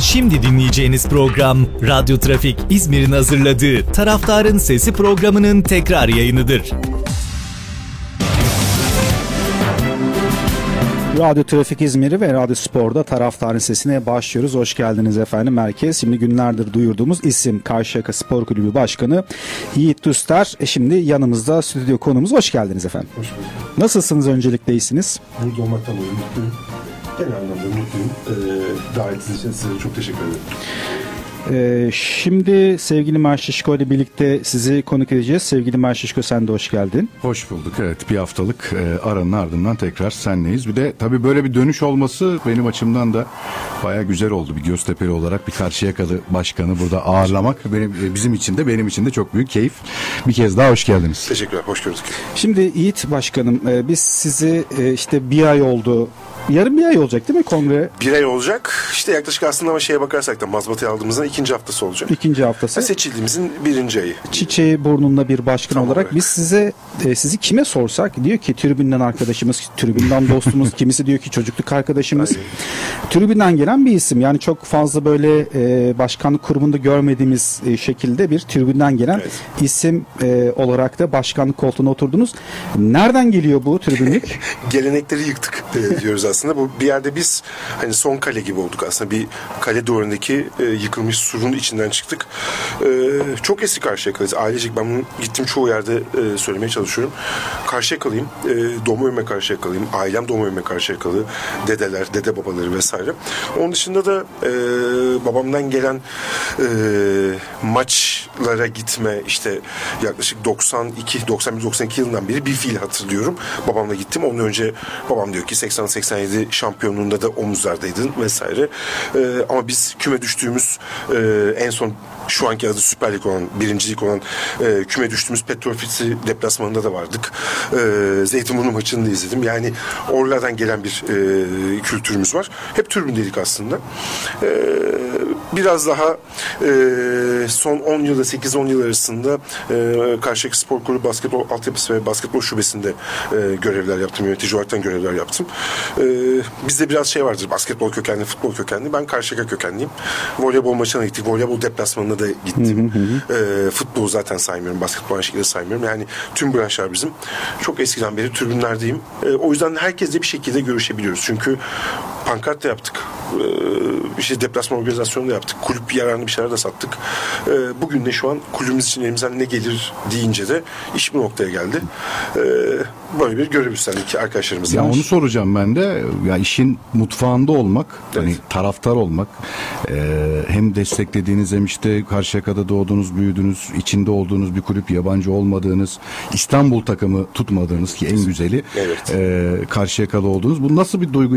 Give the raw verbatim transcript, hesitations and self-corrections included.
Şimdi dinleyeceğiniz program Radyo Trafik İzmir'in hazırladığı Taraftarın Sesi programının tekrar yayınıdır. Radyo Trafik İzmir'i ve Radyo Spor'da Taraftarın Sesi'ne başlıyoruz. Hoş geldiniz efendim. Merkez şimdi günlerdir duyurduğumuz isim Karşıyaka Spor Kulübü Başkanı Yiğit Düster. E şimdi yanımızda stüdyo konumuz. Hoş geldiniz efendim. Hoş bulduk. Nasılsınız, öncelikle iyisiniz? Burada olmaktan dolayı mutluyum. Genel anlamda mutluyum. Ee, davetiniz için size çok teşekkür ederim. Ee, şimdi sevgili Maşişko ile birlikte sizi konuk edeceğiz. Sevgili Maşişko, sen de hoş geldin. Hoş bulduk. Evet, bir haftalık e, aranın ardından tekrar senleyiz. Bir de tabii böyle bir dönüş olması benim açımdan da bayağı güzel oldu. Bir Göztepe'li olarak bir Karşıyakalı başkanı burada ağırlamak benim e, bizim için de benim için de çok büyük keyif. Bir kez daha hoş geldiniz. Teşekkürler, hoş gördük. Şimdi Yiğit Başkanım, e, biz sizi e, işte bir ay oldu. Yarın bir ay olacak değil mi kongre? Bir ay olacak. İşte yaklaşık aslında ama şeye bakarsak da mazbatayı aldığımızda ikinci haftası olacak. İkinci haftası. Ve seçildiğimizin birinci ayı. Çiçeği burnunda bir başkan Tam olarak, olarak biz size e, sizi kime sorsak diyor ki tribünden arkadaşımız, tribünden dostumuz, kimisi diyor ki çocukluk arkadaşımız. Aynen. Tribünden gelen bir isim. Yani çok fazla böyle e, başkanlık kurumunda görmediğimiz e, şekilde bir tribünden gelen Evet. isim e, olarak da başkanlık koltuğuna oturdunuz. Nereden geliyor bu tribünlük? Gelenekleri yıktık e, diyoruz aslında. Bu bir yerde biz hani son kale gibi olduk aslında. Bir kale duvarındaki e, yıkılmış surun içinden çıktık. E, çok eski Karşıyaka'lıyız. Ailecek ben bunu gittim çoğu yerde e, söylemeye çalışıyorum. Karşıyakalıyım. E, doğma evime Karşıyakalıyım. Ailem doğma evime Karşıyakalı. Dedeler, dede babaları vesaire. Onun dışında da e, babamdan gelen e, maçlara gitme, işte yaklaşık doksan iki doksan bir doksan iki yılından beri bir fiil hatırlıyorum. Babamla gittim. Ondan önce babam diyor ki seksen seksen yedi şampiyonluğunda da omuzlardaydın vesaire. Ee, ama biz küme düştüğümüz e, en son şu anki adı Süper Lig olan, birincilik olan e, küme düştüğümüz Petrofitsi deplasmanında da vardık. E, Zeytinburnu maçını da izledim. Yani oralardan gelen bir e, kültürümüz var. Hep tribündeydik aslında. E, biraz daha e, son on yılda, sekiz on yıl arasında e, Karşıyaka Spor Kulübü basketbol altyapısı ve basketbol şubesinde e, görevler yaptım. Yönetici olarak görevler yaptım. E, bizde biraz şey vardır. Basketbol kökenli, futbol kökenli. Ben Karşıyaka kökenliyim. Voleybol maçına gittik. Voleybol deplasmanına da gittim. Hı hı hı. E, futbolu zaten saymıyorum. Basketbol aynı şekilde saymıyorum. Yani tüm branşlar bizim. Çok eskiden beri tribünlerdeyim. E, o yüzden herkesle bir şekilde görüşebiliyoruz. Çünkü pankart da yaptık. E, işte deplasman organizasyonu da yaptık. Kulüp yararlı bir şeyler de sattık. E, bugün de şu an kulübümüz için elimizden ne gelir deyince de iş bu noktaya geldi. E, böyle bir görev üstlendik arkadaşlarımızla. Ya onu soracağım ben de. Ya işin mutfağında olmak, evet. Hani taraftar olmak, e, hem desteklediğiniz hem işte Karşıyaka'da doğdunuz, büyüdünüz, içinde olduğunuz bir kulüp, yabancı olmadığınız, İstanbul takımı tutmadığınız ki en güzeli, evet. e, Karşıyaka'da olduğunuz. Bu nasıl bir duygu